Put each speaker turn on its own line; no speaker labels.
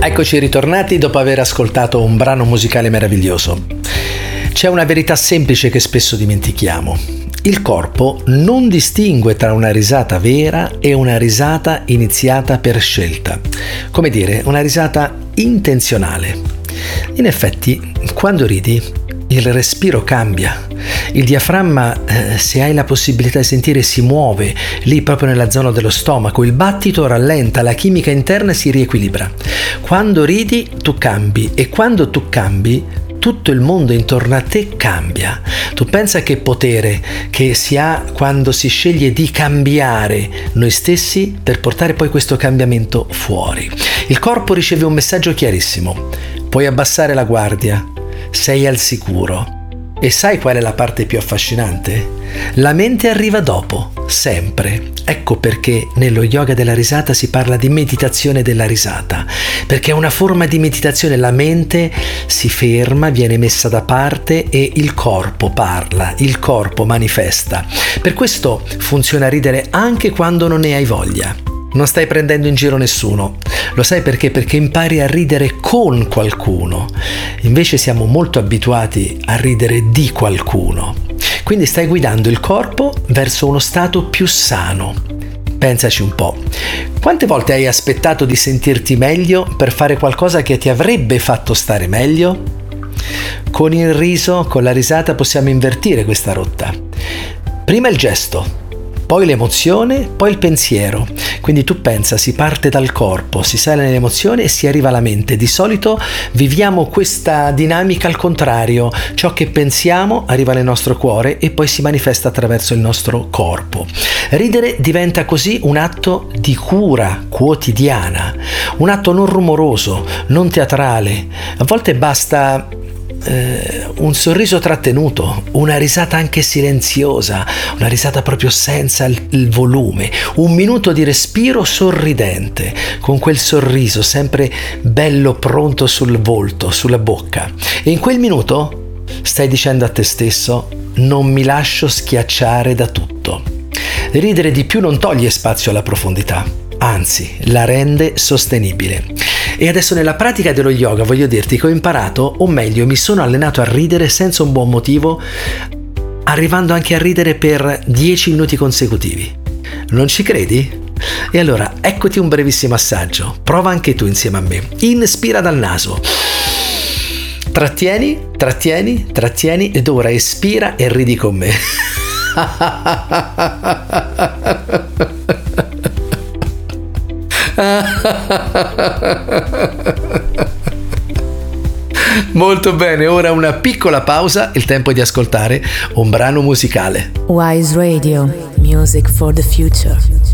Eccoci ritornati dopo aver ascoltato un brano musicale meraviglioso. C'è una verità semplice che spesso dimentichiamo. Il corpo non distingue tra una risata vera e una risata iniziata per scelta. Come dire, una risata intenzionale. In effetti, quando ridi, il respiro cambia. Il diaframma, se hai la possibilità di sentire, si muove lì proprio nella zona dello stomaco. Il battito rallenta, la chimica interna si riequilibra. Quando ridi, tu cambi, e quando tu cambi, tutto il mondo intorno a te cambia. Tu pensa che potere che si ha quando si sceglie di cambiare noi stessi per portare poi questo cambiamento fuori. Il corpo riceve un messaggio chiarissimo: puoi abbassare la guardia, sei al sicuro. E sai qual è la parte più affascinante? La mente arriva dopo, sempre. Ecco perché nello yoga della risata si parla di meditazione della risata, perché è una forma di meditazione. La mente si ferma, viene messa da parte e il corpo parla, il corpo manifesta. Per questo funziona ridere anche quando non ne hai voglia. Non stai prendendo in giro nessuno. Lo sai perché? Perché impari a ridere con qualcuno. Invece siamo molto abituati a ridere di qualcuno. Quindi stai guidando il corpo verso uno stato più sano. Pensaci un po'. Quante volte hai aspettato di sentirti meglio per fare qualcosa che ti avrebbe fatto stare meglio? Con il riso, con la risata possiamo invertire questa rotta. Prima il gesto, poi l'emozione, poi il pensiero. Quindi tu pensa, si parte dal corpo, si sale nell'emozione e si arriva alla mente. Di solito viviamo questa dinamica al contrario. Ciò che pensiamo arriva nel nostro cuore e poi si manifesta attraverso il nostro corpo. Ridere diventa così un atto di cura quotidiana, un atto non rumoroso, non teatrale. A volte basta un sorriso trattenuto, una risata anche silenziosa, una risata proprio senza il volume, un minuto di respiro sorridente, con quel sorriso sempre bello pronto sul volto, sulla bocca. E in quel minuto stai dicendo a te stesso: non mi lascio schiacciare da tutto. Ridere di più non toglie spazio alla profondità, anzi la rende sostenibile. E adesso nella pratica dello yoga voglio dirti che ho imparato, o meglio mi sono allenato a ridere senza un buon motivo, arrivando anche a ridere per 10 minuti consecutivi. Non ci credi? E allora eccoti un brevissimo assaggio, prova anche tu insieme a me. Inspira dal naso, trattieni ed ora espira e ridi con me. Molto bene, ora una piccola pausa, il tempo di ascoltare un brano musicale.
Wise Radio, music for the future.